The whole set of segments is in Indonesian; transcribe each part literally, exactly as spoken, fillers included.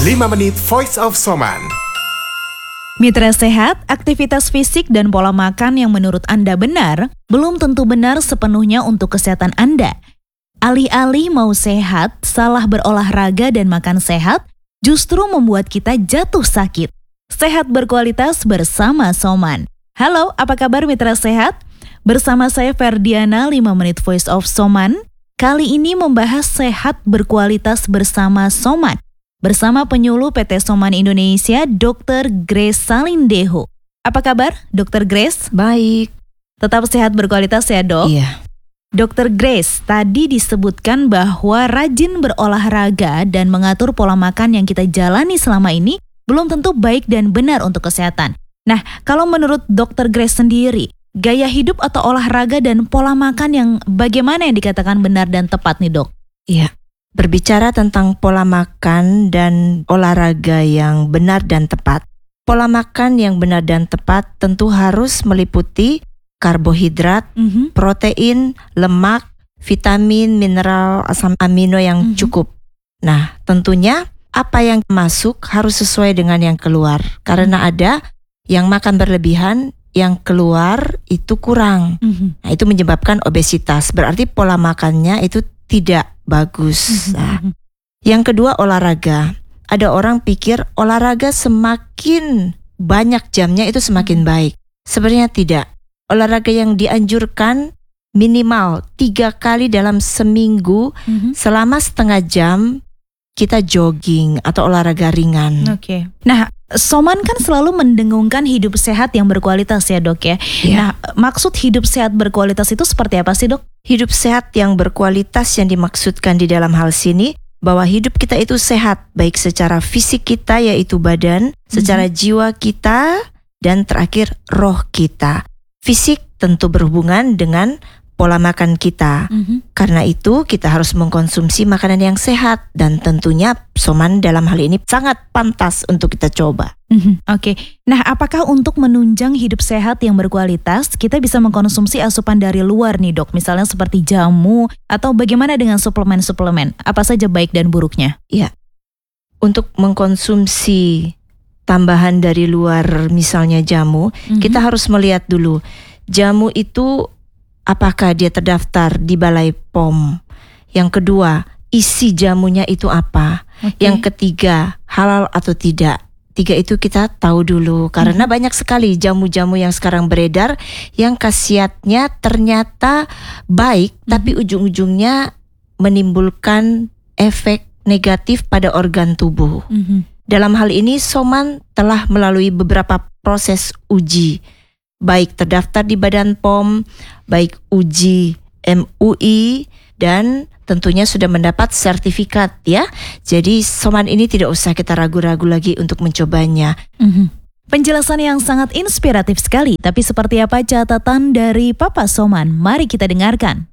lima menit Voice of Soman. Mitra sehat, aktivitas fisik dan pola makan yang menurut Anda benar, belum tentu benar sepenuhnya untuk kesehatan Anda. Alih-alih mau sehat, salah berolahraga dan makan sehat, justru membuat kita jatuh sakit. Sehat berkualitas bersama Soman. Halo, apa kabar mitra sehat? Bersama saya Ferdiana, lima menit Voice of Soman. Kali ini membahas sehat berkualitas bersama Soman. Bersama penyuluh P T Soman Indonesia, dokter Grace Salindeho. Apa kabar, dokter Grace? Baik. Tetap sehat berkualitas ya, Dok? Iya. dokter Grace, tadi disebutkan bahwa rajin berolahraga dan mengatur pola makan yang kita jalani selama ini belum tentu baik dan benar untuk kesehatan. Nah, kalau menurut dokter Grace sendiri, gaya hidup atau olahraga dan pola makan yang bagaimana yang dikatakan benar dan tepat nih, Dok? Iya. Berbicara tentang pola makan dan olahraga yang benar dan tepat. Pola makan yang benar dan tepat tentu harus meliputi karbohidrat, mm-hmm. protein, lemak, vitamin, mineral, asam amino yang mm-hmm. cukup. Nah, tentunya apa yang masuk harus sesuai dengan yang keluar. Karena mm-hmm. ada yang makan berlebihan, yang keluar itu kurang. Mm-hmm. Nah, itu menyebabkan obesitas. Berarti pola makannya itu tidak bagus. Nah, yang kedua olahraga. Ada orang pikir olahraga semakin banyak jamnya itu semakin baik. Sebenarnya tidak. Olahraga yang dianjurkan minimal tiga kali dalam seminggu mm-hmm. selama setengah jam kita jogging atau olahraga ringan. Oke. Okay. Nah, Soman kan selalu mendengungkan hidup sehat yang berkualitas ya, Dok ya. Ya. Nah, maksud hidup sehat berkualitas itu seperti apa sih, Dok? Hidup sehat yang berkualitas yang dimaksudkan di dalam hal sini bahwa hidup kita itu sehat, baik secara fisik kita yaitu badan, mm-hmm. secara jiwa kita, dan terakhir roh kita. Fisik tentu berhubungan dengan pola makan kita. Mm-hmm. Karena itu kita harus mengkonsumsi makanan yang sehat dan tentunya Soman dalam hal ini sangat pantas untuk kita coba. Mm-hmm. Oke, okay. Nah apakah untuk menunjang hidup sehat yang berkualitas kita bisa mengkonsumsi asupan dari luar nih, Dok? Misalnya seperti jamu atau bagaimana dengan suplemen-suplemen? Apa saja baik dan buruknya? Ya, untuk mengkonsumsi tambahan dari luar misalnya jamu, mm-hmm. kita harus melihat dulu jamu itu apakah dia terdaftar di Balai P O M? Yang kedua, isi jamunya itu apa? Okay. Yang ketiga, halal atau tidak? Tiga itu kita tahu dulu karena hmm. banyak sekali jamu-jamu yang sekarang beredar yang khasiatnya ternyata baik hmm. tapi ujung-ujungnya menimbulkan efek negatif pada organ tubuh. Hmm. Dalam hal ini Soman telah melalui beberapa proses uji. Baik terdaftar di Badan P O M, baik uji M U I, dan tentunya sudah mendapat sertifikat ya. Jadi Soman ini tidak usah kita ragu-ragu lagi untuk mencobanya. Mm-hmm. Penjelasan yang sangat inspiratif sekali, tapi seperti apa catatan dari Papa Soman? Mari kita dengarkan.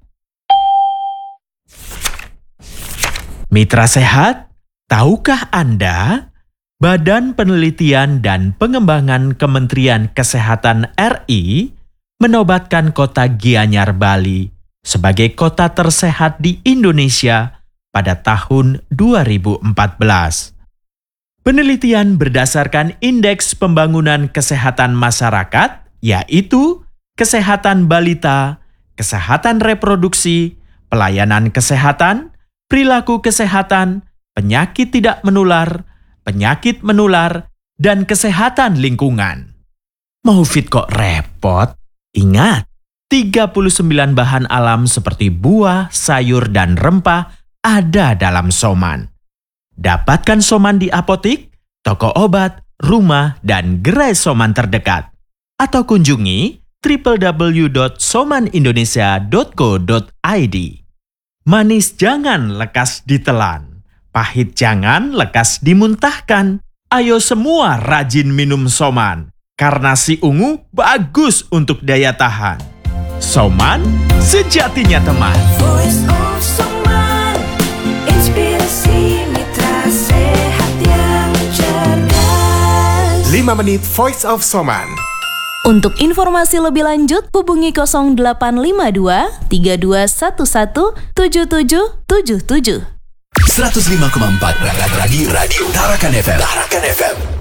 Mitra sehat, tahukah Anda? Badan Penelitian dan Pengembangan Kementerian Kesehatan R I menobatkan kota Gianyar, Bali sebagai kota tersehat di Indonesia pada tahun dua ribu empat belas. Penelitian berdasarkan Indeks Pembangunan Kesehatan Masyarakat, yaitu kesehatan balita, kesehatan reproduksi, pelayanan kesehatan, perilaku kesehatan, penyakit tidak menular, penyakit menular, dan kesehatan lingkungan. Mau fit kok repot? Ingat, tiga puluh sembilan bahan alam seperti buah, sayur, dan rempah ada dalam Soman. Dapatkan Soman di apotik, toko obat, rumah, dan gerai Soman terdekat. Atau kunjungi w w w dot soman indonesia dot co dot i d. Manis jangan lekas ditelan. Pahit jangan lekas dimuntahkan. Ayo semua rajin minum Soman. Karena si ungu bagus untuk daya tahan. Soman sejatinya teman. Voice of Soman, inspirasi mitra sehat yang cerdas. lima menit Voice of Soman. Untuk informasi lebih lanjut, hubungi nol delapan lima dua tiga dua satu satu tujuh tujuh tujuh tujuh. seratus lima koma empat Radio Radio Tarakan F M. Tarakan F M.